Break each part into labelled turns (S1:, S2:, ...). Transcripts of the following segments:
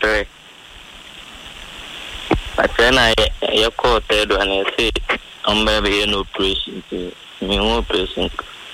S1: 3. But then I called third one and say, I'm maybe an operation to me operation.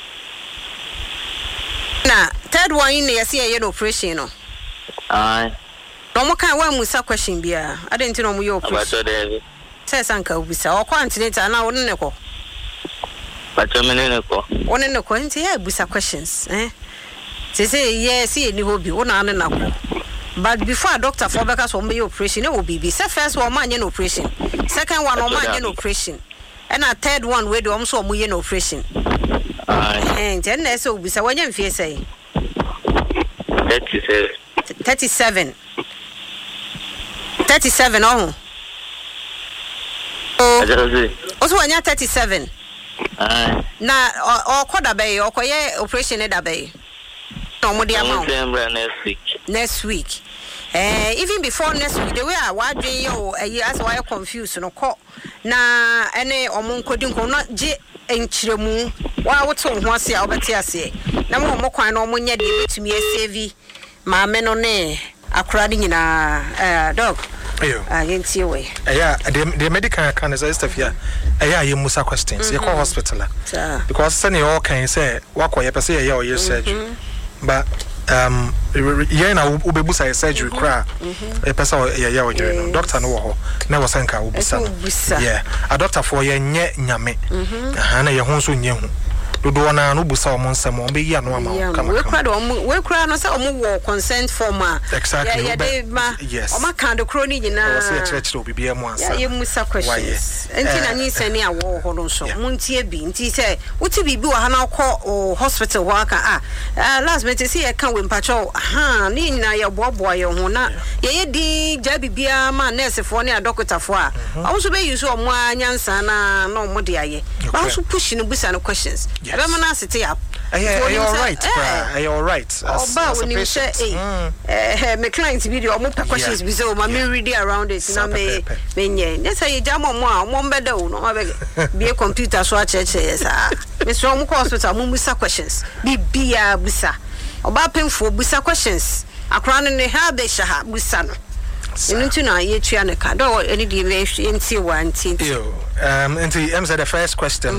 S2: Now, third one in the see an operation.
S1: Aye.
S2: No more kind one with a question beer. I didn't know your operation. Says Uncle Bisa or continent and I wouldn't know.
S1: But a minute,
S2: one in the quantity, yeah, Bisa questions, eh? They say, yes, you will be one and but before doctor for because on your operation, it will be first one man in operation, second one on man in operation, and a third one where do also we in operation. And then so Bisa when you say 37. 37, oh. Also, when you're 37. Now, or quarter bay or operation at a bay. No more the amount next week. Even before next week, the way I watch you a year as why you're confused no call. Na any or moon couldn't not j and chiremu. Why would so once say Albertia say? No more kind of money to me a savvy. My men on air are crowding in a dog. I didn't see away.
S3: Yeah, the medical can is stuff here. You must have questions. You call hospital because Sunny all can say, walk away, say, your surgery. But Yana Ubebusa surgery cry a person, doctor no, never sank out. Yeah, a doctor for your nyet nyame, Hannah, your home soon young. Do na no busa omo nsemo be ya no ama kama
S2: we kra no say omo consent form
S3: exactly
S2: yes omo kan de kro ni nyina
S3: we say church obi bia mo ansa
S2: ya musa questions enti na nyi sani awo ho no so muntie bi nti say wuti bibi wa ha na kọ hospital wa ka last minute say e kan we mpacho ni nyina ya boaboa ye ho na ye di ja bibia ma nurse fo ne doctor fo a also be use omo anyansa na omo de aye ba so push no busa no questions. I'm not sitting up.
S3: Are you alright? Are you alright?
S2: Oh, when you say, my client's video, I'm questions because my reading around it. And I may, yes, I jam on one better. No, be a computer swatch. Yes, Mr. Omo Hospital, Mumusa questions. Be a busa. About painful busa questions. A crown in the hair, they shall have busano. You need to know yet you are a any deviation into one thing.
S3: And the first question,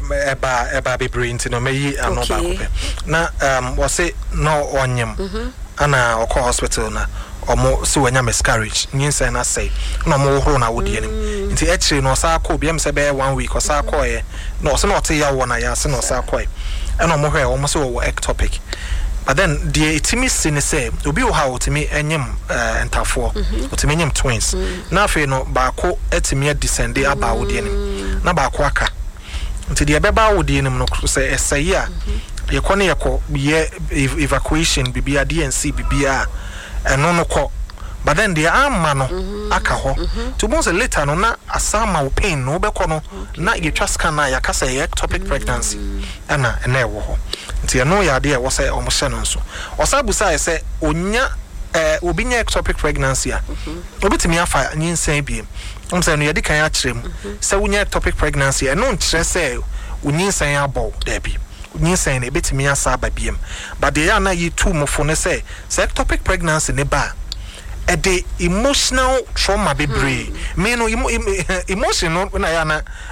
S3: about be brain to know me and no na was it no onium ana or hospital na or more so when you miscarriage means and I say no more rona would yen into actually no sarco be 1 week or sarco no so not ya one I ask no sarco and no more almost over ectopic. But then the Timmy sin say, will be how to me and him and Tafo, to me twins. Now, for no barco etimia descend the about the enemy. Nabaquaka. Until the Ababa would the enemy say, say, ya, your coniaco be evacuation, be a DNC, BBR, and no co. But then the arm mano, akaho, to most later no na a summer pain, no becono, not your trust can I cassa ectopic pregnancy, Anna, and never. Tia no idea was say almost so. Or Sabusa say, Unya, Ubinia ectopic pregnancy. Obit me a fire, and you say, be. Saying you can trim. So when ectopic pregnancy, and no say, when you say about Debbie. You saying a bit me a saba beam. But they are not ye two more for say, ectopic pregnancy in the bar. A day emotional trauma be brave. Me no emotional when I am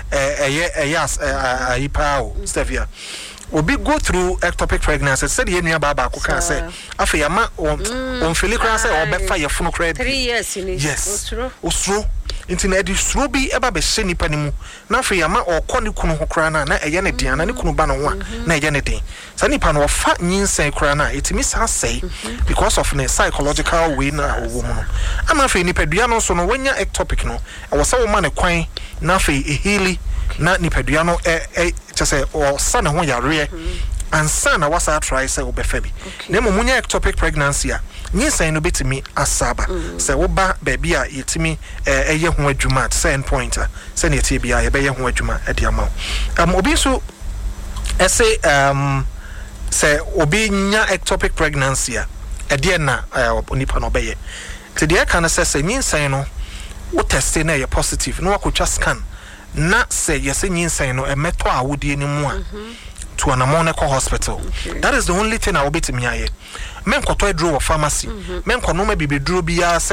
S3: a yes, a pow, Stevia. Obi go through ectopic pregnancy. Said here near Baba can say, Afayama on Filica say or befa your phone credit.
S2: 3 years in it.
S3: Yes, Ostro. Internet is Ruby ever be seni panimu. Na Fayama or Conikuno Crana, na a yanity and any Kunubano one, na yanity. Sani pan or fat nin say crana, it miss us say because of a psychological winner or woman. I'm afraid Nipediano so no when you're ectopic no. I was so man a quine, Nafi a hilly. Na Nipediano just say or son when you're rear and son I was a try say obefebi. Nemo munya ectopic pregnancy. Nye say no bit me asaba. Say oba baby a yetimi eye ho adwuma at certain point say na yeti bia ye be ye ho adwuma e de ama. Obi so say say obi nya ectopic pregnancy e de na onipa no be ye. Te de kan say nye say no wo test na ye positive no akotwa scan. Na say yes nyinsan no emeto a wodie ni mu a to anamon ko hospital. That is the only thing I will be to me aye. Men koto edro pharmacy. Men kono ma bibedro bia